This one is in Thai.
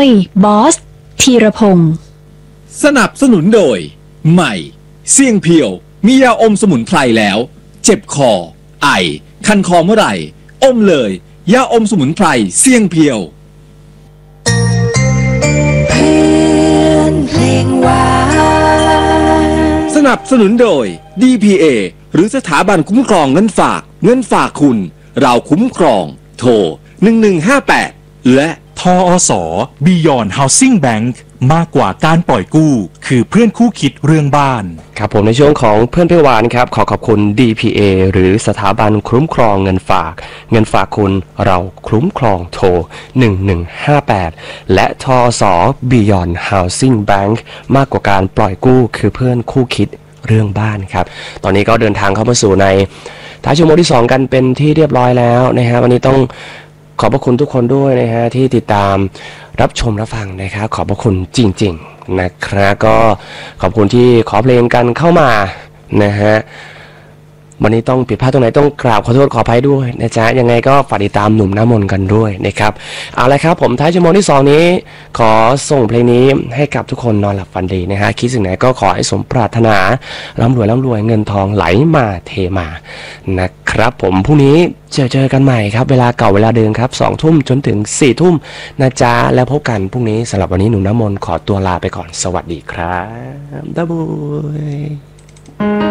ยบอสธีรพงศ์สนับสนุนโดยใหม่เสี่ยงเพียวมียาอมสมุนไพรแล้วเจ็บคอไอคันคอเมื่อไหร่อมเลยยาอมสมุนไพรเสี่ยงเพียวเพลงหวานสนับสนุนโดย DPA หรือสถาบันคุ้มครองเงินฝากคุณเราคุ้มครองโทร1158และทอสBeyond Housing Bank มากกว่าการปล่อยกู้คือเพื่อนคู่คิดเรื่องบ้านครับผมในช่วงของเพื่อนเพลงหวานครับขอบคุณ DPA หรือสถาบันคุ้มครองเงินฝากคุณเราคุ้มครองโทร1158และทอสBeyond Housing Bank มากกว่าการปล่อยกู้คือเพื่อนคู่คิดเรื่องบ้านครับตอนนี้ก็เดินทางเข้ามาสู่ในท้ายชั่วโมงที่2กันเป็นที่เรียบร้อยแล้วนะฮะวันนี้ต้องขอบพระคุณทุกคนด้วยนะฮะที่ติดตามรับชมรับฟังนะครับขอบพระคุณจริงๆนะครับก็ขอบคุณที่ขอเพลงกันเข้ามานะฮะวันนี้ต้องผิดพลาดตรงไหนต้องกราบขอโทษขออภัยด้วยนะจ๊ะยังไงก็ฝากติดตามหนุ่มน้ำมนต์กันด้วยนะครับเอาละครับผมท้ายชั่วโมงที่2นี้ขอส่งเพลงนี้ให้กับทุกคนนอนหลับฝันดีนะฮะคิดสิ่งไหนก็ขอให้สมปรารถนาร่ำรวยเงินทองไหลมาเทมานะครับผมพรุ่งนี้เจอกันใหม่ครับเวลาเก่าเวลาเดิมครับ 20:00 นจนถึง 4:00 นนะจ๊ะแล้วพบกันพรุ่งนี้สำหรับวันนี้หนุ่มน้ำมนต์ขอตัวลาไปก่อนสวัสดีครับบ๊ายบาย